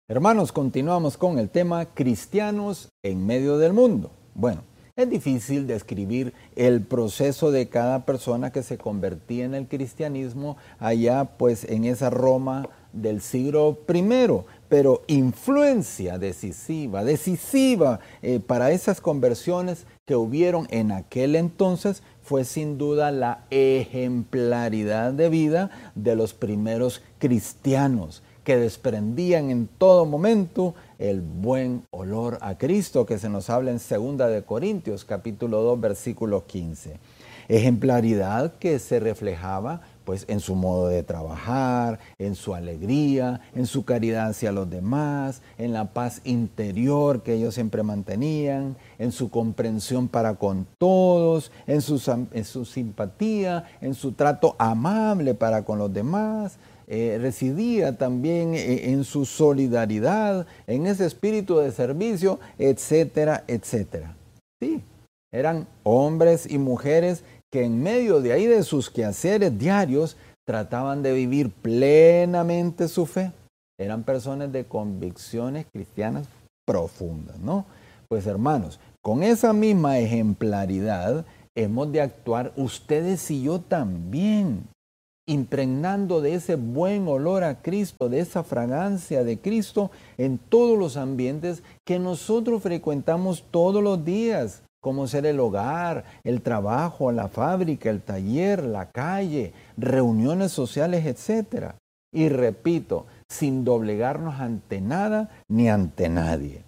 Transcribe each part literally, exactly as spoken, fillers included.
Hermanos, continuamos con el tema cristianos en medio del mundo. Bueno, es difícil describir el proceso de cada persona que se convertía en el cristianismo allá pues en esa Roma del siglo primero, pero influencia decisiva, decisiva eh, para esas conversiones que hubieron en aquel entonces fue sin duda la ejemplaridad de vida de los primeros cristianos, que desprendían en todo momento el buen olor a Cristo, que se nos habla en segunda de Corintios, capítulo dos, versículo quince. Ejemplaridad que se reflejaba pues en su modo de trabajar, en su alegría, en su caridad hacia los demás, en la paz interior que ellos siempre mantenían, en su comprensión para con todos, en su, en su simpatía, en su trato amable para con los demás. Eh, residía también eh, en su solidaridad, en ese espíritu de servicio, etcétera, etcétera. Sí, eran hombres y mujeres que en medio de ahí de sus quehaceres diarios trataban de vivir plenamente su fe. Eran personas de convicciones cristianas profundas, ¿no? Pues hermanos, con esa misma ejemplaridad hemos de actuar ustedes y yo también, impregnando de ese buen olor a Cristo, de esa fragancia de Cristo en todos los ambientes que nosotros frecuentamos todos los días, como ser el hogar, el trabajo, la fábrica, el taller, la calle, reuniones sociales, etcétera. Y repito, sin doblegarnos ante nada ni ante nadie.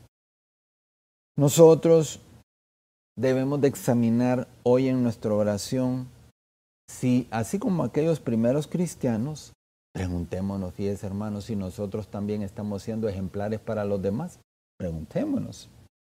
Nosotros debemos de examinar hoy en nuestra oración si, así como aquellos primeros cristianos, preguntémonos, fíjense hermanos, si nosotros también estamos siendo ejemplares para los demás. Preguntémonos.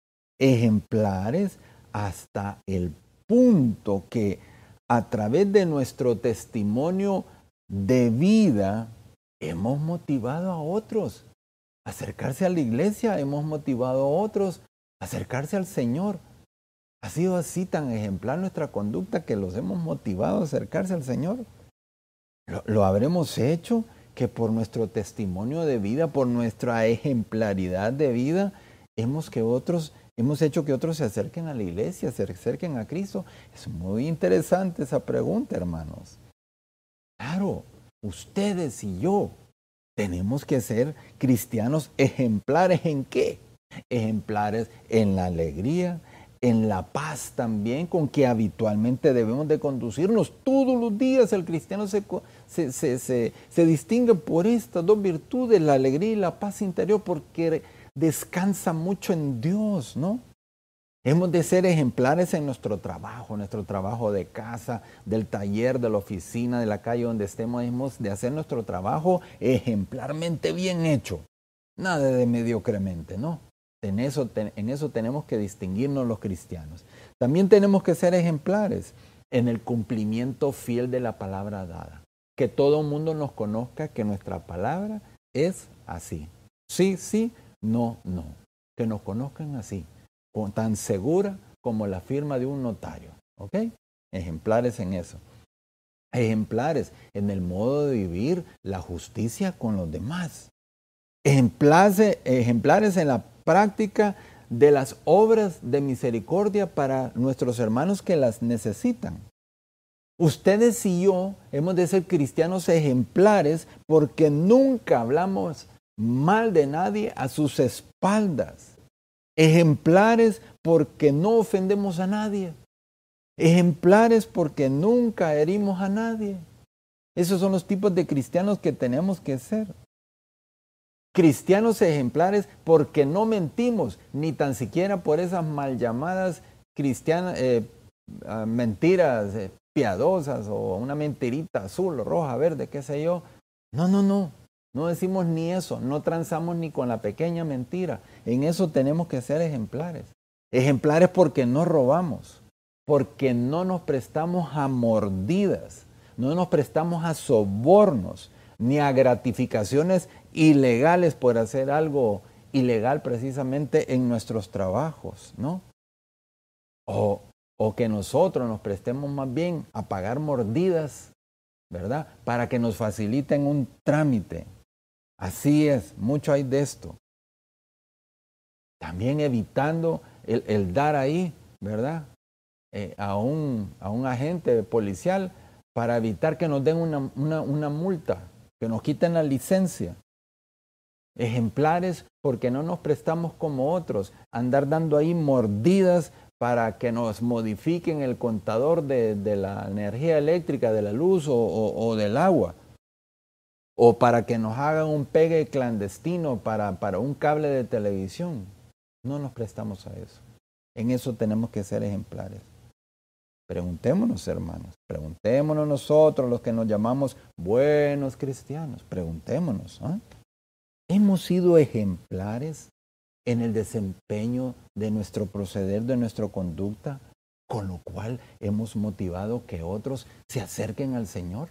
Ejemplares hasta el punto que a través de nuestro testimonio de vida hemos motivado a otros a acercarse a la iglesia, hemos motivado a otros a acercarse al Señor. ¿Ha sido así tan ejemplar nuestra conducta que los hemos motivado a acercarse al Señor? ¿Lo, lo habremos hecho que por nuestro testimonio de vida, por nuestra ejemplaridad de vida, hemos, que otros, hemos hecho que otros se acerquen a la iglesia, se acerquen a Cristo? Es muy interesante esa pregunta, hermanos. Claro, ustedes y yo tenemos que ser cristianos ejemplares. ¿En qué? Ejemplares en la alegría, en la paz también, con que habitualmente debemos de conducirnos todos los días. El cristiano se, se, se, se, se distingue por estas dos virtudes, la alegría y la paz interior, porque descansa mucho en Dios, ¿no? Hemos de ser ejemplares en nuestro trabajo, nuestro trabajo de casa, del taller, de la oficina, de la calle donde estemos. Hemos de hacer nuestro trabajo ejemplarmente bien hecho, nada de mediocremente, ¿no? En eso, en eso tenemos que distinguirnos los cristianos. También tenemos que ser ejemplares en el cumplimiento fiel de la palabra dada. Que todo el mundo nos conozca que nuestra palabra es así. Sí, sí, no, no. Que nos conozcan así, tan segura como la firma de un notario. ¿Ok? Ejemplares en eso. Ejemplares en el modo de vivir la justicia con los demás. Ejemplares, ejemplares en la práctica de las obras de misericordia para nuestros hermanos que las necesitan. Ustedes y yo hemos de ser cristianos ejemplares porque nunca hablamos mal de nadie a sus espaldas. Ejemplares porque no ofendemos a nadie. Ejemplares porque nunca herimos a nadie. Esos son los tipos de cristianos que tenemos que ser. Cristianos ejemplares porque no mentimos, ni tan siquiera por esas mal llamadas cristianas, eh, uh, mentiras eh, piadosas o una mentirita azul, roja, verde, qué sé yo. No, no, no, no decimos ni eso, no transamos ni con la pequeña mentira. En eso tenemos que ser ejemplares. Ejemplares porque no robamos, porque no nos prestamos a mordidas, no nos prestamos a sobornos, ni a gratificaciones ilegales por hacer algo ilegal precisamente en nuestros trabajos, ¿no? O, o que nosotros nos prestemos más bien a pagar mordidas, ¿verdad? Para que nos faciliten un trámite. Así es, mucho hay de esto. también evitando el, el dar ahí, ¿verdad? Eh, a, un, a un agente policial para evitar que nos den una, una, una multa, que nos quiten la licencia. Ejemplares porque no nos prestamos como otros, andar dando ahí mordidas para que nos modifiquen el contador de, de la energía eléctrica, de la luz o, o, o del agua, o para que nos hagan un pegue clandestino para, para un cable de televisión. No nos prestamos a eso. En eso tenemos que ser ejemplares. Preguntémonos, hermanos, preguntémonos nosotros, los que nos llamamos buenos cristianos, preguntémonos, ¿eh? ¿Hemos sido ejemplares en el desempeño de nuestro proceder, de nuestra conducta, con lo cual hemos motivado que otros se acerquen al Señor?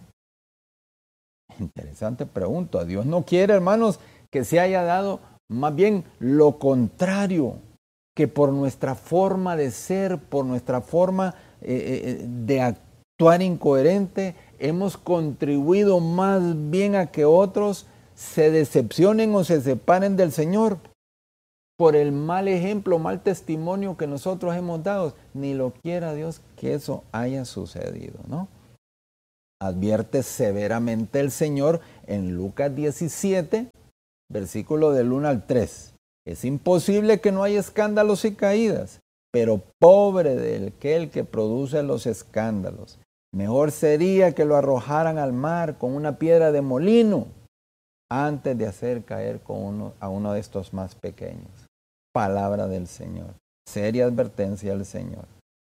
Interesante pregunta. Dios no quiere, hermanos, que se haya dado más bien lo contrario, que por nuestra forma de ser, por nuestra forma eh, de actuar incoherente, hemos contribuido más bien a que otros se decepcionen o se separen del Señor por el mal ejemplo, mal testimonio que nosotros hemos dado. Ni lo quiera Dios que eso haya sucedido, ¿no? Advierte severamente el Señor en Lucas diecisiete, versículo del uno al tres. Es imposible que no haya escándalos y caídas, pero pobre de aquel que produce los escándalos. Mejor sería que lo arrojaran al mar con una piedra de molino antes de hacer caer con uno, a uno de estos más pequeños. Palabra del Señor. Seria advertencia del Señor.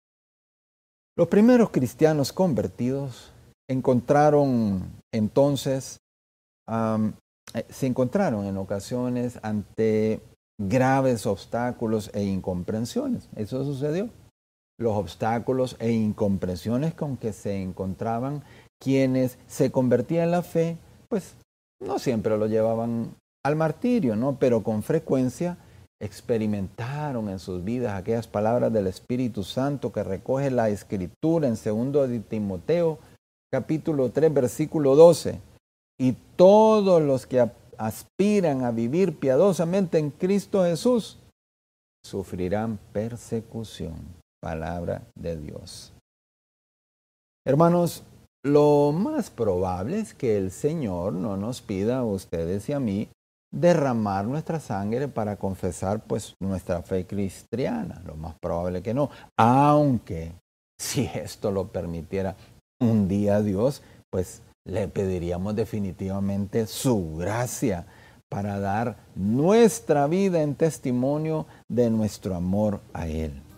Los primeros cristianos convertidos encontraron entonces, um, se encontraron en ocasiones ante graves obstáculos e incomprensiones. Eso sucedió. Los obstáculos e incomprensiones con que se encontraban quienes se convertían en la fe, pues no siempre lo llevaban al martirio, ¿no? Pero con frecuencia experimentaron en sus vidas aquellas palabras del Espíritu Santo que recoge la Escritura en segundo de Timoteo, capítulo tres, versículo doce. Y todos los que aspiran a vivir piadosamente en Cristo Jesús sufrirán persecución. Palabra de Dios. Hermanos, lo más probable es que el Señor no nos pida a ustedes y a mí derramar nuestra sangre para confesar pues nuestra fe cristiana. Lo más probable que no. Aunque si esto lo permitiera un día Dios, pues le pediríamos definitivamente su gracia para dar nuestra vida en testimonio de nuestro amor a Él.